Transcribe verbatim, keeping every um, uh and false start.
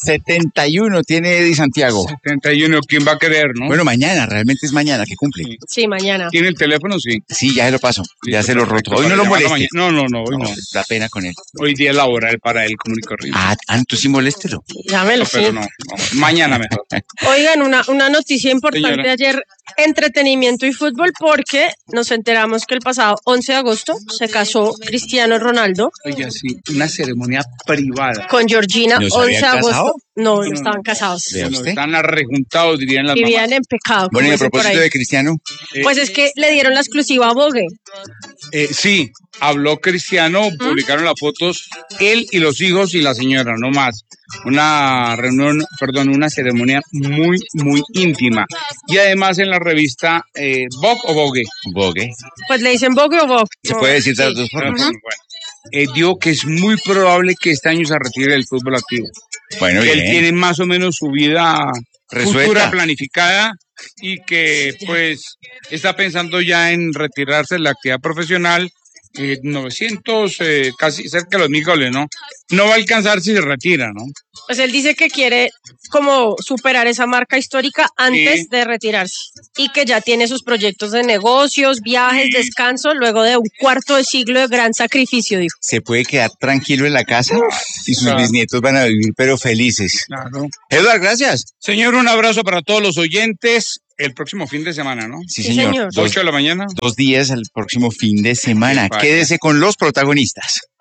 setenta y uno tiene Eddie Santiago. setenta y uno, ¿quién va a querer, no? Bueno, mañana, realmente es mañana que cumple. Sí. Sí, mañana. ¿Tiene el teléfono? Sí. Sí, ya se lo paso, ya Listo, se lo perfecto, roto. Hoy no para lo llamarlo moleste. mañana. No, no, no, hoy no. Da pena con él. Hoy día laboral para él común y corriente. Ah, ah, tú sí moléstelo. Llámelo, No, pero sí. no, no, mañana mejor. Oigan, una, una noticia importante Señora. ayer, entretenimiento y fútbol, porque nos enteramos que el pasado once de agosto se casó Cristiano Ronaldo Oiga, sí, una ceremonia privada. con Georgina, ¿No se once de habían agosto. casado? No, No, no no, estaban no. casados. Vea Bueno, usted. están arrejuntados, dirían las Vivían mamás. en pecado. Bueno, y como a dicen por propósito ahí. de Cristiano, Eh, Pues es que le dieron la exclusiva a Vogue. Eh, sí, habló Cristiano, publicaron las fotos, él y los hijos y la señora, no más. Una reunión, perdón, una ceremonia muy, muy íntima. Y además en la revista eh, Vogue o Vogue. Vogue. Pues le dicen Vogue o Vogue. Se No, puede decir de sí. las dos formas. Bueno, eh, dijo que es muy probable que este año se retire del fútbol activo. Bueno, Que él bien. tiene más o menos su vida Resuelta. futura planificada y que pues está pensando ya en retirarse de la actividad profesional. eh, novecientos, eh, casi cerca de los mil goles, ¿no? No va a alcanzar si se retira, ¿no? Pues él dice que quiere como superar esa marca histórica antes Sí. de retirarse y que ya tiene sus proyectos de negocios, viajes, descanso, luego de un cuarto de siglo de gran sacrificio, dijo. Se puede quedar tranquilo en la casa y sus Claro. bisnietos van a vivir pero felices. Claro. Eduardo, gracias. Señor, un abrazo para todos los oyentes. El próximo fin de semana, ¿no? Sí, Sí, señor. señor. Dos, ocho de la mañana. dos días el próximo fin de semana. Sí, vaya. Quédese con los protagonistas.